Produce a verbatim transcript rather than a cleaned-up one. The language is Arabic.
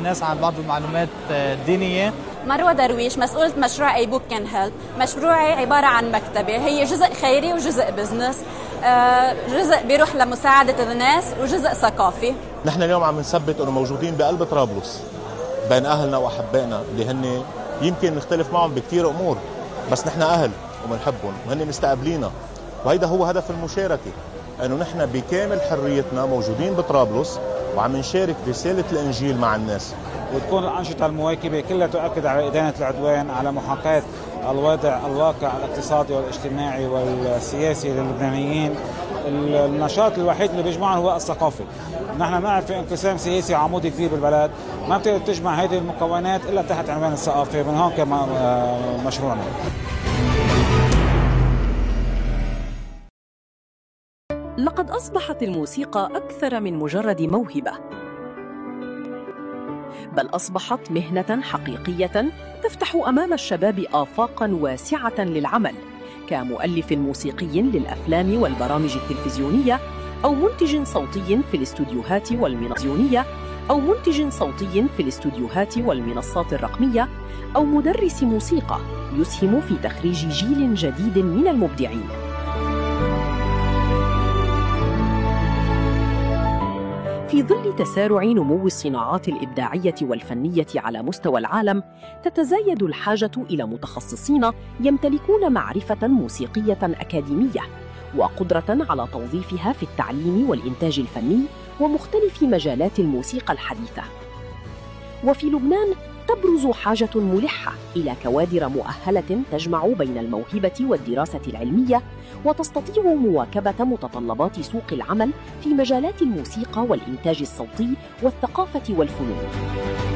الناس عن بعض المعلومات الدينية. مروة درويش، مسؤولة مشروع اي بوك كان هيلب. مشروعي عبارة عن مكتبة، هي جزء خيري وجزء بزنس، جزء بيروح لمساعدة الناس وجزء ثقافي. نحن اليوم عم نثبت انه موجودين بقلب طرابلس بين اهلنا واحبائنا اللي هن يمكن نختلف معهم بكثير امور، بس نحن اهل وبنحبهم وهن مستقبلينا، وهيدا هو هدف المشاركة، انه نحن بكامل حريتنا موجودين بطرابلس وعم نشارك رسالة الانجيل مع الناس. وتكون الأنشطة المواكبة كلها تؤكد على إدانة العدوان، على محاكاة الوضع الواقع الاقتصادي والاجتماعي والسياسي للبنانيين. النشاط الوحيد اللي بيجمعنا هو الثقافي. نحن بنعرف في انقسام سياسي عمودي كبير بالبلد، ما بتقدر تجمع هذه المكونات إلا تحت عنوان الثقافة، من هون كمان مشروعنا. لقد أصبحت الموسيقى أكثر من مجرد موهبة، بل أصبحت مهنة حقيقية تفتح أمام الشباب آفاقاً واسعة للعمل كمؤلف موسيقي للأفلام والبرامج التلفزيونية، أو منتج صوتي في الاستوديوهات والمنصات أو منتج صوتي في الاستوديوهات والمنصات الرقمية، أو مدرس موسيقى يسهم في تخريج جيل جديد من المبدعين. في ظل تسارع نمو الصناعات الإبداعية والفنية على مستوى العالم، تتزايد الحاجة إلى متخصصين يمتلكون معرفة موسيقية أكاديمية وقدرة على توظيفها في التعليم والإنتاج الفني ومختلف مجالات الموسيقى الحديثة. وفي لبنان تبرز حاجة ملحة إلى كوادر مؤهلة تجمع بين الموهبة والدراسة العلمية وتستطيع مواكبة متطلبات سوق العمل في مجالات الموسيقى والإنتاج الصوتي والثقافة والفنون.